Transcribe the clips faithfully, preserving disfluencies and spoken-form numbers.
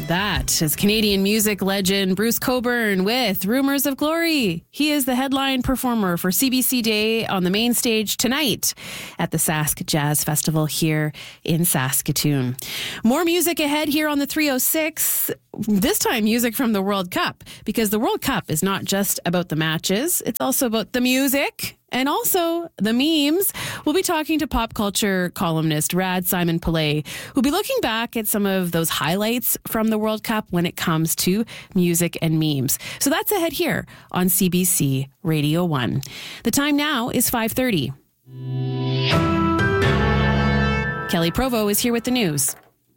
That is Canadian music legend Bruce Cockburn with Rumors of Glory. He is the headline performer for C B C Day on the main stage tonight at the Sask Jazz Festival here in Saskatoon. More music ahead here on the three oh six. This time music from the World Cup, because the World Cup is not just about the matches, it's also about the music and also the memes. We'll be talking to pop culture columnist Rad Simon Pillay, who'll be looking back at some of those highlights from the World Cup when it comes to music and memes. So that's ahead here on C B C Radio one. The time now is five thirty. Kelly Provo is here with the news.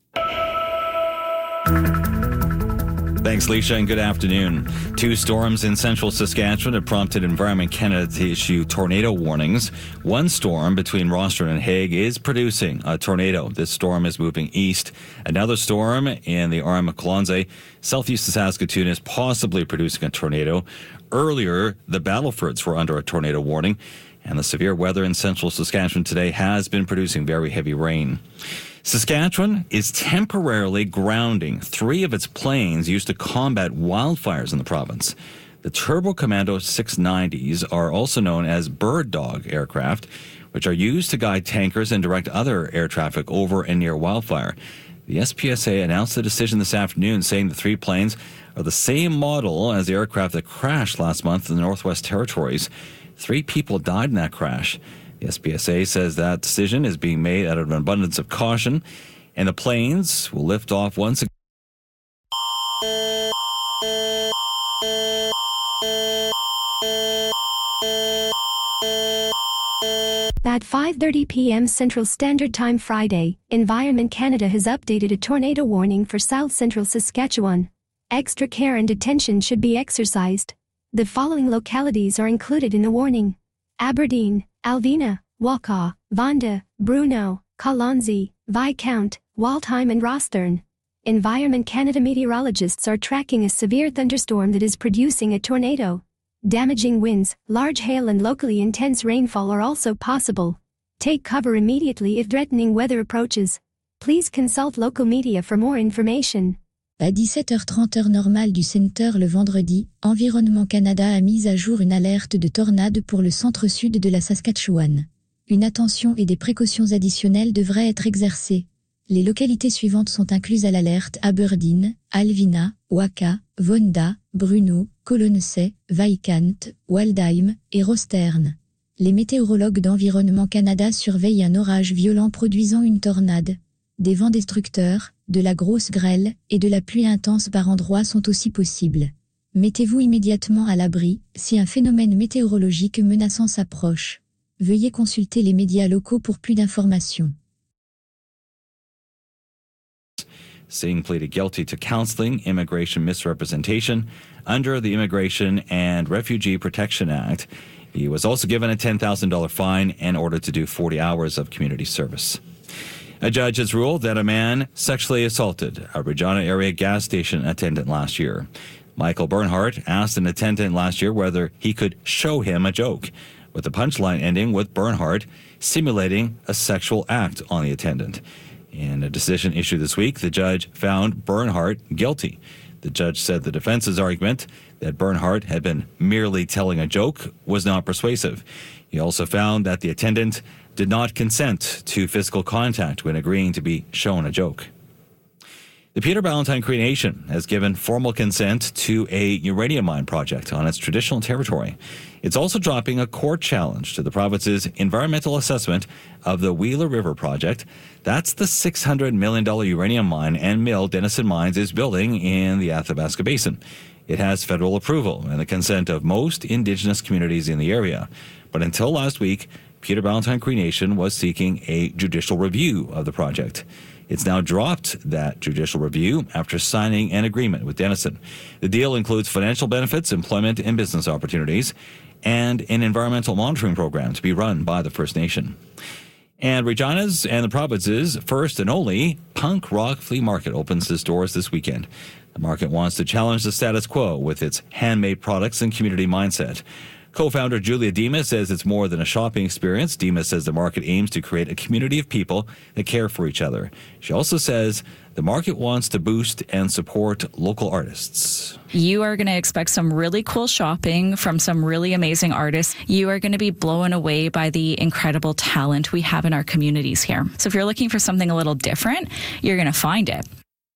Thanks, Leisha, and good afternoon. Two storms in central Saskatchewan have prompted Environment Canada to issue tornado warnings. One storm between Rosthern and Hague is producing a tornado. This storm is moving east. Another storm in the Arm-Colonsay, southeast of Saskatoon, is possibly producing a tornado. Earlier, the Battlefords were under a tornado warning, and the severe weather in central Saskatchewan today has been producing very heavy rain. Saskatchewan is temporarily grounding three of its planes used to combat wildfires in the province. The Turbo Commando six nineties are also known as Bird Dog aircraft, which are used to guide tankers and direct other air traffic over and near wildfire. The S P S A announced the decision this afternoon, saying the three planes are the same model as the aircraft that crashed last month in the Northwest Territories. Three people died in that crash. The S P S A says that decision is being made out of an abundance of caution, and the planes will lift off once again. At five thirty p.m. Central Standard Time Friday, Environment Canada has updated a tornado warning for South Central Saskatchewan. Extra care and attention should be exercised. The following localities are included in the warning: Aberdeen, Alvena, Wakaw, Vonda, Bruno, Colonsay, Viscount, Waldheim and Rosthern. Environment Canada meteorologists are tracking a severe thunderstorm that is producing a tornado. Damaging winds, large hail and locally intense rainfall are also possible. Take cover immediately if threatening weather approaches. Please consult local media for more information. À dix-sept heures trente heure normale du Centre le vendredi, Environnement Canada a mis à jour une alerte de tornade pour le centre-sud de la Saskatchewan. Une attention et des précautions additionnelles devraient être exercées. Les localités suivantes sont incluses à l'alerte: Aberdeen, Alvena, Wakaw, Vonda, Bruno, Colonsay, Viscount, Waldheim et Rosthern. Les météorologues d'Environnement Canada surveillent un orage violent produisant une tornade. Des vents destructeurs, de la grosse grêle et de la pluie intense par endroits sont aussi possibles. Mettez-vous immédiatement à l'abri si un phénomène météorologique menaçant s'approche. Veuillez consulter les médias locaux pour plus d'informations. Singh pleaded guilty to counseling immigration misrepresentation under the Immigration and Refugee Protection Act. He was also given a ten thousand dollars fine and ordered to do forty hours of community service. A judge has ruled that a man sexually assaulted a Regina area gas station attendant last year. Michael Bernhardt asked an attendant last year whether he could show him a joke, with the punchline ending with Bernhardt simulating a sexual act on the attendant. In a decision issued this week, the judge found Bernhardt guilty. The judge said the defense's argument that Bernhardt had been merely telling a joke was not persuasive. He also found that the attendant did not consent to physical contact when agreeing to be shown a joke. The Peter Ballantyne Cree Nation has given formal consent to a uranium mine project on its traditional territory. It's also dropping a court challenge to the province's environmental assessment of the Wheeler River project. That's the six hundred million dollars uranium mine and mill Denison Mines is building in the Athabasca Basin. It has federal approval and the consent of most Indigenous communities in the area. But until last week, Peter Ballantyne Cree Nation was seeking a judicial review of the project. It's now dropped that judicial review after signing an agreement with Denison. The deal includes financial benefits, employment and business opportunities, and an environmental monitoring program to be run by the First Nation. And Regina's and the province's first and only punk rock flea market opens its doors this weekend. The market wants to challenge the status quo with its handmade products and community mindset. Co-founder Julia Demas says it's more than a shopping experience. Demas says the market aims to create a community of people that care for each other. She also says The market wants to boost and support local artists. You are going to expect some really cool shopping from some really amazing artists. You are going to be blown away by the incredible talent we have in our communities here. So if you're looking for something a little different, you're going to find it.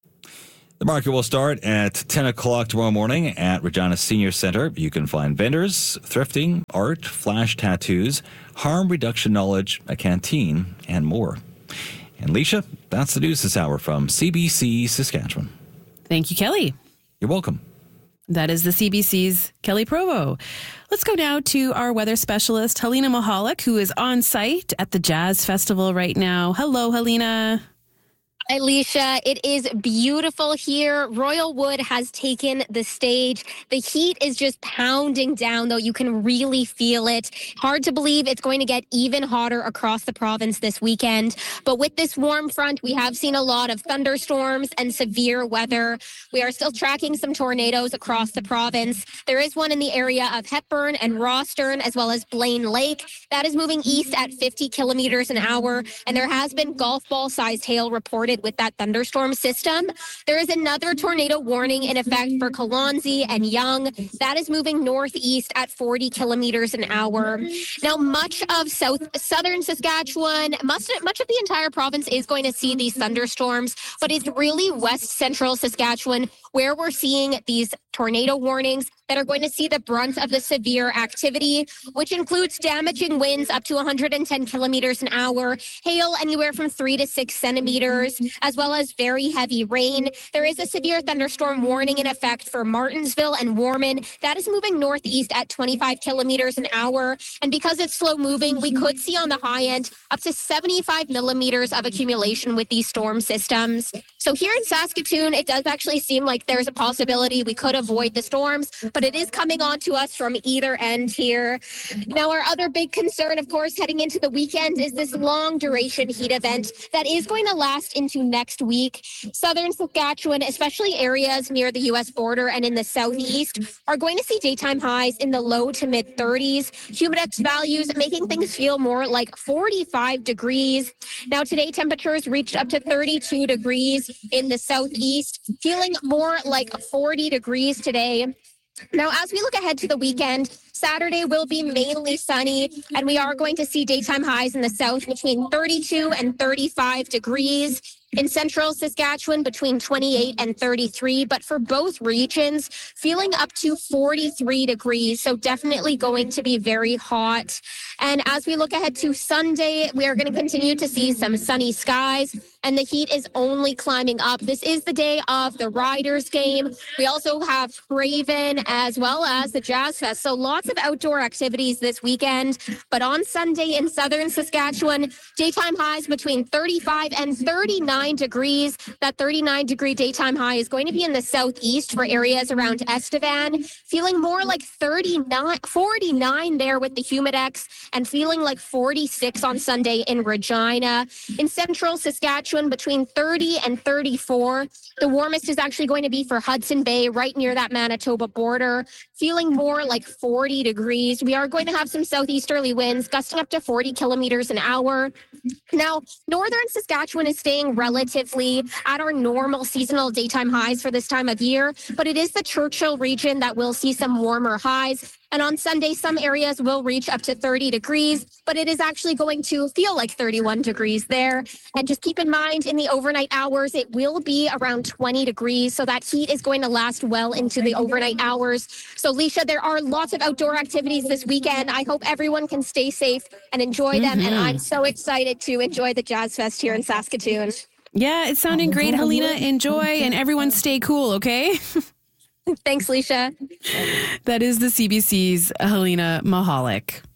The market will start at ten o'clock tomorrow morning at Regina Senior Center. You can find vendors, thrifting, art, flash tattoos, harm reduction knowledge, a canteen, and more. And Leisha, that's the news this hour from C B C Saskatchewan. Thank you, Kelly. You're welcome. That is the C B C's Kelly Provo. Let's go now to our weather specialist, Helena Mahalik, who is on site at the Jazz Festival right now. Hello, Helena. Hi, Leisha. It is beautiful here. Royal Wood has taken the stage. The heat is just pounding down, though. You can really feel it. Hard to believe it's going to get even hotter across the province this weekend. But with this warm front, we have seen a lot of thunderstorms and severe weather. We are still tracking some tornadoes across the province. There is one in the area of Hepburn and Rostern, as well as Blaine Lake. That is moving east at fifty kilometers an hour. And there has been golf ball-sized hail reported with that thunderstorm system. There is another tornado warning in effect for Kalonzi and Young. That is moving northeast at forty kilometers an hour. Now, much of south southern Saskatchewan, much, much of the entire province is going to see these thunderstorms, but it's really west central Saskatchewan where we're seeing these tornado warnings that are going to see the brunt of the severe activity, which includes damaging winds up to one hundred ten kilometers an hour, hail anywhere from three to six centimeters, as well as very heavy rain. There is a severe thunderstorm warning in effect for Martinsville and Warman. That is moving northeast at twenty-five kilometers an hour. And because it's slow moving, we could see on the high end up to seventy-five millimeters of accumulation with these storm systems. So here in Saskatoon, it does actually seem like there's a possibility we could avoid the storms, but it is coming on to us from either end here. Now, our other big concern, of course, heading into the weekend is this long duration heat event that is going to last into next week. Southern Saskatchewan, especially areas near the U S border and in the southeast, are going to see daytime highs in the low to mid thirties. Humidex values making things feel more like forty-five degrees. Now, today, temperatures reached up to thirty-two degrees in the southeast, feeling more like forty degrees today. Now, as we look ahead to the weekend, Saturday will be mainly sunny, and we are going to see daytime highs in the south between thirty-two and thirty-five degrees. In central Saskatchewan, between twenty-eight and thirty-three, but for both regions, feeling up to forty-three degrees, so definitely going to be very hot. And as we look ahead to Sunday, we are going to continue to see some sunny skies, and the heat is only climbing up. This is the day of the Riders game. We also have Craven as well as the Jazz Fest, so lots of outdoor activities this weekend. But on Sunday in southern Saskatchewan, daytime highs between thirty-five and thirty-nine degrees. That thirty-nine degree daytime high is going to be in the southeast for areas around Estevan, feeling more like thirty-nine, forty-nine there with the Humidex, and feeling like forty-six on Sunday in Regina. In central Saskatchewan, between thirty and thirty-four. The warmest is actually going to be for Hudson Bay, right near that Manitoba border, feeling more like forty degrees. We are going to have some southeasterly winds gusting up to forty kilometers an hour. Now, northern Saskatchewan is staying relatively at our normal seasonal daytime highs for this time of year, but it is the Churchill region that will see some warmer highs. And on Sunday, some areas will reach up to thirty degrees, but it is actually going to feel like thirty-one degrees there. And just keep in mind, in the overnight hours, it will be around twenty degrees. So that heat is going to last well into the overnight hours. So, Leisha, there are lots of outdoor activities this weekend. I hope everyone can stay safe and enjoy them. Mm-hmm. And I'm so excited to enjoy the Jazz Fest here in Saskatoon. Yeah, it's sounding great, Helena. Enjoy, and everyone stay cool, okay? Thanks, Leisha. That is the C B C's Helena Mahalik.